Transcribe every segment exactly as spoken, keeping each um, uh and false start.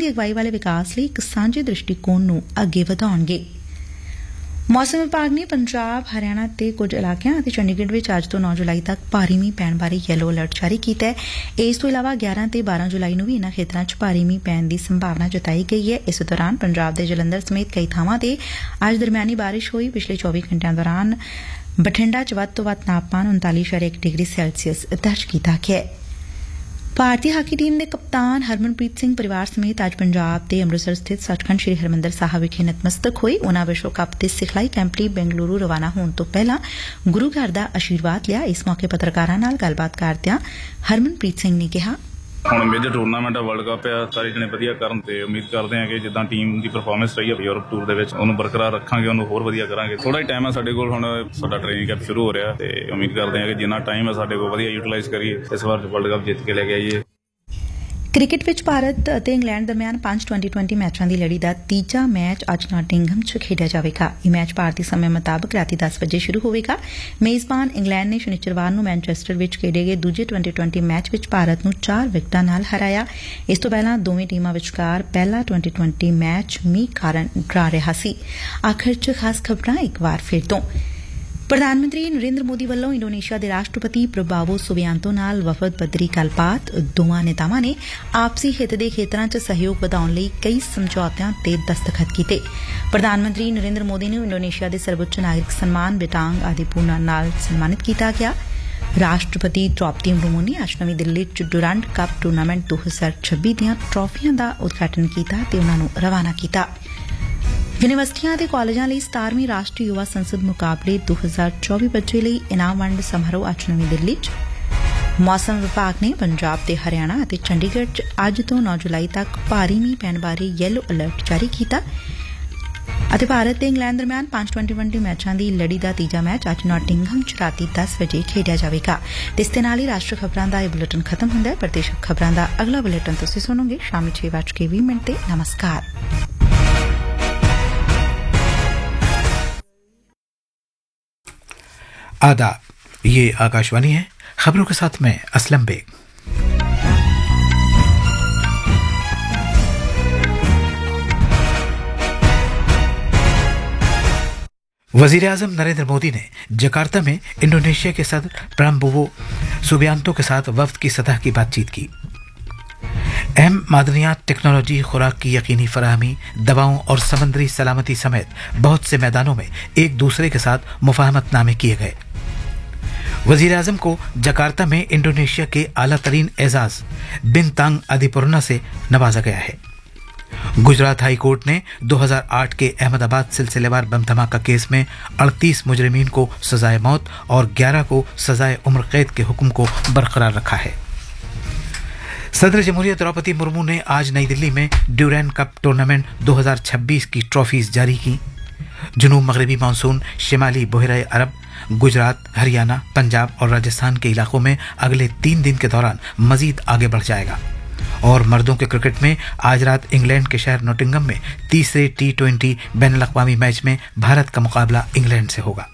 ਦੀ ਅਗਵਾਈ ਵਾਲੇ ਵਿਕਾਸ ਲਈ ਇੱਕ ਸਾਂਝੇ ਦ੍ਰਿਸ਼ਟੀਕੋਣ ਨੂੰ ਅੱਗੇ ਵਧਾਉਣਗੇ। ਮੌਸਮ ਵਿਭਾਗ ਨੇ ਪੰਜਾਬ, ਹਰਿਆਣਾ ਤੇ ਕੁਝ ਇਲਾਕਿਆਂ ਅਤੇ ਚੰਡੀਗੜ੍ਹ ਵਿੱਚ ਅੱਜ ਤੋਂ ਨੌ ਜੁਲਾਈ ਤੱਕ ਭਾਰੀ ਮੀਂਹ ਪੈਣ ਬਾਰੇ ਯੈਲੋ ਅਲਰਟ ਜਾਰੀ ਕੀਤਾ ਹੈ। ਇਸ ਤੋਂ ਇਲਾਵਾ ਗਿਆਰਾਂ ਤੇ ਬਾਰਾਂ ਜੁਲਾਈ ਨੂੰ ਵੀ ਇਨ੍ਹਾਂ ਖੇਤਰਾਂ 'ਚ ਭਾਰੀ ਮੀਂਹ ਪੈਣ ਦੀ ਸੰਭਾਵਨਾ ਜਤਾਈ ਗਈ ਹੈ। ਇਸ ਦੌਰਾਨ ਪੰਜਾਬ ਦੇ ਜਲੰਧਰ ਸਮੇਤ ਕਈ ਥਾਵਾਂ ਤੇ ਅੱਜ ਦਰਮਿਆਨੀ ਬਾਰਿਸ਼ ਹੋਈ। ਪਿਛਲੇ ਚੌਵੀ ਘੰਟਿਆਂ ਦੌਰਾਨ ਬਠਿੰਡਾ 'ਚ ਵੱਧ ਤੋਂ ਵੱਧ ਤਾਪਮਾਨ ਉਨਤਾਲੀ ਦਸ਼ਮਲਵ ਇੱਕ ਡਿਗਰੀ ਸੈਲਸੀਅਸ ਦਰਜ ਕੀਤਾ ਗਿਆ। ਭਾਰਤੀ ਹਾਕੀ ਟੀਮ ਦੇ ਕਪਤਾਨ ਹਰਮਨਪ੍ਰੀਤ ਸਿੰਘ ਪਰਿਵਾਰ ਸਮੇਤ ਅੱਜ ਪੰਜਾਬ ਦੇ ਅੰਮ੍ਰਿਤਸਰ ਸਥਿਤ ਸੱਚਖੰਡ ਸ੍ਰੀ ਹਰਿਮੰਦਰ ਸਾਹਿਬ ਵਿਖੇ ਨਤਮਸਤਕ ਹੋਏ। ਉਨ੍ਹਾਂ ਵਿਸ਼ਵ ਕੱਪ ਦੇ ਸਿਖਲਾਈ ਕੈਂਪ ਲਈ ਬੈਂਗਲੁਰੂ ਰਵਾਨਾ ਹੋਣ ਤੋਂ ਪਹਿਲਾਂ ਗੁਰੂ ਘਰ ਦਾ ਆਸ਼ੀਰਵਾਦ ਲਿਆ। ਇਸ ਮੌਕੇ ਪੱਤਰਕਾਰਾਂ ਨਾਲ ਗੱਲਬਾਤ ਕਰਦਿਆਂ ਹਰਮਨਪ੍ਰੀਤ ਸਿੰਘ ਨੇ ਕਿਹਾ, ਹੁਣ ਮੇਜਰ ਟੂਰਨਾਮੈਂਟ ਆ, ਵਰਲਡ ਕੱਪ ਆ, ਸਾਰੇ ਜਣੇ ਵਧੀਆ ਕਰਨ ਤੇ ਉਮੀਦ ਕਰਦੇ ਹਾਂ ਕਿ ਜਿੱਦਾਂ ਟੀਮ ਦੀ ਪਰਫਾਰਮੈਂਸ ਰਹੀ ਹੈ ਯੂਰਪ ਟੂਰ ਦੇ ਵਿੱਚ ਉਹਨੂੰ ਬਰਕਰਾਰ ਰੱਖਾਂਗੇ, ਉਹਨੂੰ ਹੋਰ ਵਧੀਆ ਕਰਾਂਗੇ। ਥੋੜਾ ਹੀ ਟਾਈਮ ਹੈ ਸਾਡੇ ਕੋਲ, ਹੁਣ ਸਾਡਾ ਟ੍ਰੇਨਿੰਗ ਕੈਂਪ ਸ਼ੁਰੂ ਹੋ ਰਿਹਾ ਤੇ ਉਮੀਦ ਕਰਦੇ ਹਾਂ ਕਿ ਜਿੰਨਾ ਟਾਈਮ ਹੈ ਸਾਡੇ ਕੋਲ ਵਧੀਆ ਯੂਟਿਲਾਈਜ਼ ਕਰੀਏ, ਇਸ ਵਾਰ ਵਰਲਡ ਕੱਪ ਜਿੱਤ ਕੇ ਲੈ ਕੇ ਆਈਏ। ਕ੍ਰਿਕਟ ਵਿੱਚ ਭਾਰਤ ਅਤੇ ਇੰਗਲੈਂਡ ਦਰਮਿਆਨ ਪੰਜ ਟਵੈਂਟੀ ਟਵੈਂਟੀ ਮੈਚਾਂ ਦੀ ਲੜੀ ਦਾ ਤੀਜਾ ਮੈਚ ਅੱਜ ਨਾਟਿੰਘਮ 'ਚ ਖੇਡਿਆ ਜਾਵੇਗਾ। ਇਹ ਮੈਚ ਭਾਰਤੀ ਸਮੇਂ ਮੁਤਾਬਕ ਰਾਤੀ ਦਸ ਵਜੇ ਸ਼ੁਰੂ ਹੋਵੇਗਾ। ਮੇਜ਼ਬਾਨ ਇੰਗਲੈਂਡ ਨੇ ਸ਼ਨੀਚਰਵਾਰ ਨੂੰ ਮੈਨਚੈਸਟਰ ਵਿੱਚ ਖੇਡੇ ਗਏ ਦੂਜੇ ਟਵੈਂਟੀ ਟਵੈਂਟੀ ਮੈਚ ਵਿੱਚ ਭਾਰਤ ਨੂੰ ਚਾਰ ਵਿਕਟਾਂ ਨਾਲ ਹਰਾਇਆ। ਇਸ ਤੋਂ ਪਹਿਲਾਂ ਦੋਵੇਂ ਟੀਮਾਂ ਵਿਚਕਾਰ ਪਹਿਲਾ ਟਵੈਂਟੀ ਟਵੈਂਟੀ ਮੈਚ ਮੀਂਹ ਕਾਰਨ ਡਰਾ ਰਿਹਾ ਸੀ। ਆਖਰ 'ਚ ਖਾਸ ਖਬਰਾਂ ਇੱਕ ਵਾਰ ਫਿਰ ਤੋਂ। ਪ੍ਰਧਾਨ ਮੰਤਰੀ ਨਰਿੰਦਰ ਮੋਦੀ ਵੱਲੋਂ ਇੰਡੋਨੇਸ਼ੀਆ ਦੇ ਰਾਸ਼ਟਰਪਤੀ ਪ੍ਰਬਾਵੋ ਸੁਬਿਆਂਤੋ ਨਾਲ ਵਫਦ ਪੱਧਰੀ ਗੱਲਬਾਤ। ਦੋਵਾਂ ਨੇਤਾਵਾਂ ਨੇ ਆਪਸੀ ਹਿੱਤ ਦੇ ਖੇਤਰਾਂ 'ਚ ਸਹਿਯੋਗ ਵਧਾਉਣ ਲਈ ਕਈ ਸਮਝੌਤਿਆਂ ਤੇ ਦਸਤਖਤ ਕੀਤੇ। ਪ੍ਰਧਾਨ ਮੰਤਰੀ ਨਰਿੰਦਰ ਮੋਦੀ ਨੂੰ ਇੰਡੋਨੇਸ਼ੀਆ ਦੇ ਸਰਵਉੱਚ ਨਾਗਰਿਕ ਸਨਮਾਨ ਬਿਟਾਂਗ ਆਦੀਪੂਰਨਾ ਨਾਲ ਸਨਮਾਨਿਤ ਕੀਤਾ ਗਿਆ। ਰਾਸ਼ਟਰਪਤੀ ਦ੍ਰੌਪਦੀ ਮੁਰਮੂ ਨੇ ਅੱਜ ਨਵੀਂ ਦਿੱਲੀ 'ਚ ਡੁਰੰਟ ਕੱਪ ਟੂਰਨਾਮੈਂਟ ਦੋ ਹਜ਼ਾਰ ਛੱਬੀ ਦੀਆਂ ਟਰਾਫੀਆਂ ਦਾ ਉਦਘਾਟਨ ਕੀਤਾ ਤੇ ਉਨ੍ਹਾਂ ਨੂੰ ਰਵਾਨਾ ਕੀਤਾ। ਯੂਨੀਵਰਸਿਟੀਆਂ ਅਤੇ ਕਾਲਜਾਂ ਲਈ ਸਤਾਰਵੀਂ ਰਾਸ਼ਟਰੀ ਯੁਵਾ ਸੰਸਦ ਮੁਕਾਬਲੇ ਦੋ ਹਜ਼ਾਰ ਚੌਵੀ ਬੱਚੇ ਲਈ ਇਨਾਮ ਵੰਡ ਸਮਾਰੋਹ ਅੱਜ ਨਵੀਂ ਦਿੱਲੀ 'ਚ। ਮੌਸਮ ਵਿਭਾਗ ਨੇ ਪੰਜਾਬ ਤੇ ਹਰਿਆਣਾ ਅਤੇ ਚੰਡੀਗੜ੍ਹ 'ਚ ਅੱਜ ਤੋਂ ਨੌ ਜੁਲਾਈ ਤੱਕ ਭਾਰੀ ਮੀਂਹ ਪੈਣ ਬਾਰੇ ਯੈਲੋ ਅਲਰਟ ਜਾਰੀ ਕੀਤਾ। ਅਤੇ ਭਾਰਤ ਤੇ ਇੰਗਲੈਂਡ ਦਰਮਿਆਨ ਪੰਜ ਟਵੈਂਟੀ ਟਵੈਂਟੀ ਮੈਚਾਂ ਦੀ ਲੜੀ ਦਾ ਤੀਜਾ ਮੈਚ ਅੱਜ ਨਾਟਿੰਘਮ 'ਚ ਰਾਤੀ ਦਸ ਵਜੇ ਖੇਡਿਆ ਜਾਵੇਗਾ। ਇਸ ਦੇ ਨਾਲ ਹੀ ਰਾਸ਼ਟਰੀ ਖਬਰਾਂ ਦਾ ਇਹ ਬੁਲੇਟਿਨ ਖਤਮ ਹੁੰਦਾ ਹੈ। ਪ੍ਰਦੇਸ਼ਕ ਖਬਰਾਂ ਦਾ ਅਗਲਾ ਬੁਲੇਟਿਨ ਤੁਸੀਂ ਸੁਣੋਗੇ ਸ਼ਾਮੀ ਛੇ ਵੱਜ ਕੇ ਵੀਹ ਮਿੰਟ ਤੇ। ਨਮਸਕਾਰ। आदाब, ये आकाशवाणी है। खबरों के साथ मैं असलम बेग। वजीर आजम नरेंद्र मोदी ने जकार्ता में इंडोनेशिया के सदर प्राबोवो सुबियांतो के साथ वफ्द की सतह की बातचीत की। अहम मादनियात, टेक्नोलॉजी, खुराक की यकीनी फराहमी, दवाओं और समुद्री सलामती समेत बहुत से मैदानों में एक दूसरे के साथ मुफाहमतनामे किए गए। वजीर आजम को जकार्ता में इंडोनेशिया के आला तरीन एजाज बिनतांग आदिपुरना से नवाजा गया है। गुजरात हाई कोर्ट ने दो हज़ार आठ के अहमदाबाद सिलसिलेवार बम धमाका केस में अड़तीस मुजरिमीन को सजाए मौत और ग्यारह को सजाए उम्र कैद के हुक्म को बरकरार रखा है। सदर जमहूरिया द्रौपदी मुर्मू ने आज नई दिल्ली में ड्यूरेंट कप टूर्नामेंट दो हज़ार छब्बीस की ट्रॉफीज जारी की। जुनूब मगरबी मानसून शिमाली बहराए अरब, गुजरात, हरियाणा, पंजाब और राजस्थान के इलाकों में अगले तीन दिन के दौरान मजीद आगे बढ़ जाएगा। और मर्दों के क्रिकेट में आज रात इंग्लैंड के शहर नोटिंगम में तीसरे टी ट्वेंटी बैनुल अक़वामी मैच में भारत का मुकाबला इंग्लैंड से होगा।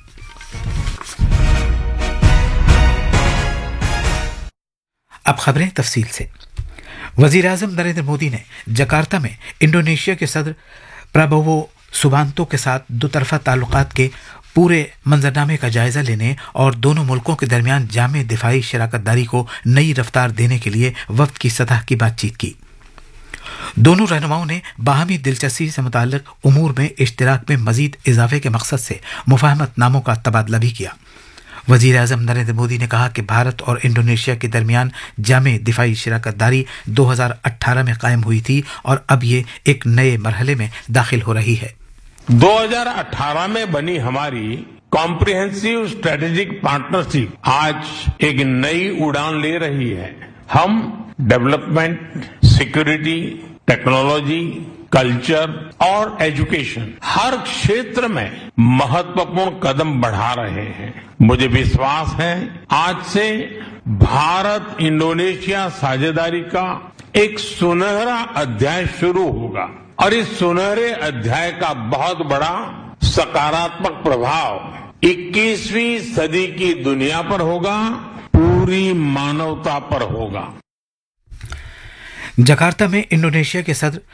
अब खबरें तफसील से। वजीर आजम नरेंद्र मोदी ने जकार्ता में इंडोनेशिया के सदर प्राबोवो सुबियांतो के साथ दोतरफा ताल्लुकात के पूरे मंजरनामे का जायजा लेने और दोनों मुल्कों के दरमियान जामे दिफाई शराकतदारी को नई रफ्तार देने के लिए वफ्द की सतह की बातचीत की। दोनों रहनुमाओं ने बाहमी दिलचस्पी से मुताल्लिक उमूर में इश्तिराक में मजीद इजाफे के मकसद से मुफाहमतनामों का तबादला भी किया। वजीर आजम नरेंद्र मोदी ने कहा कि भारत और इंडोनेशिया के दरमियान जामे दिफाई शराकतदारी दो हज़ार अठारह में कायम हुई थी और अब ये एक नए मरहले में दाखिल हो रही है। दो हज़ार अठारह में बनी हमारी कॉम्प्रिहेंसिव स्ट्रेटेजिक पार्टनरशिप आज एक नई उड़ान ले रही है। हम डेवलपमेंट, सिक्योरिटी, टेक्नोलॉजी, कल्चर और एजुकेशन हर क्षेत्र में महत्वपूर्ण कदम बढ़ा रहे हैं। मुझे विश्वास है आज से भारत इंडोनेशिया साझेदारी का एक सुनहरा अध्याय शुरू होगा और इस सुनहरे अध्याय का बहुत बड़ा सकारात्मक प्रभाव इक्कीसवीं सदी की दुनिया पर होगा, पूरी मानवता पर होगा। जकार्ता में इंडोनेशिया के सदर